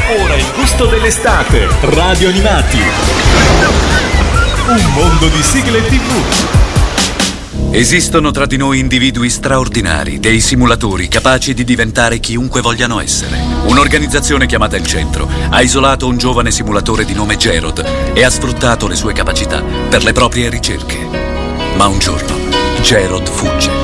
Ora il gusto dell'estate. Radio Animati. Un mondo di sigle TV. Esistono tra di noi individui straordinari, dei simulatori capaci di diventare chiunque vogliano essere. Un'organizzazione chiamata Il Centro ha isolato un giovane simulatore di nome Gerald e ha sfruttato le sue capacità per le proprie ricerche. Ma un giorno Gerald fugge.